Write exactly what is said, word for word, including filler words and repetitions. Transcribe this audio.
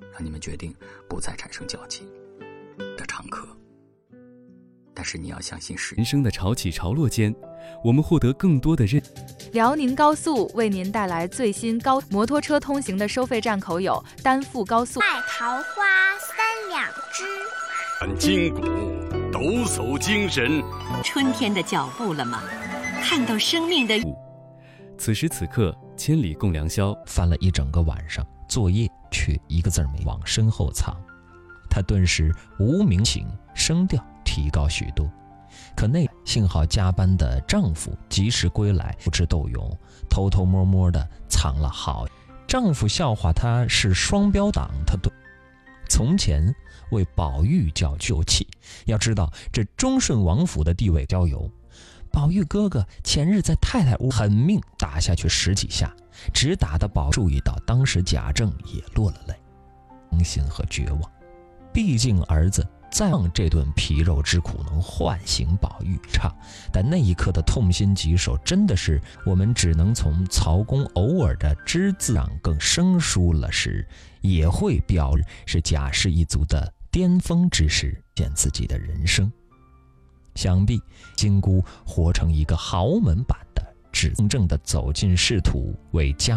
让你们决定不再产生交集的常客。但是你要相信是人生的潮起潮落间，我们获得更多的认。 辽宁高速为您带来最新高摩托车通行的收费站口有丹阜高速、 带桃花三两枝、 很筋骨，抖擞精神。 春天的脚步了吗？看到生命的。 此时此刻，千里共良宵。 翻了一整个晚上，作业却一个字没往身后藏。他顿时无名情，声调提高许多。可那幸好加班的丈夫及时归来，不知斗勇，偷偷摸摸地藏了好。丈夫笑话他是双标党，他对从前为宝玉叫旧气。要知道这忠顺王府的地位交由，宝玉哥哥前日在太太屋狠命打下去十几下，只打得宝注意到，当时贾政也落了泪，伤心和绝望。毕竟儿子再让这顿皮肉之苦能唤醒宝玉唱，但那一刻的痛心疾首，真的是我们只能从曹公偶尔的只字上更生疏了时，也会表是贾氏一族的巅峰之时，见自己的人生。想必金姑活成一个豪门版的，只真正的走进仕途，为家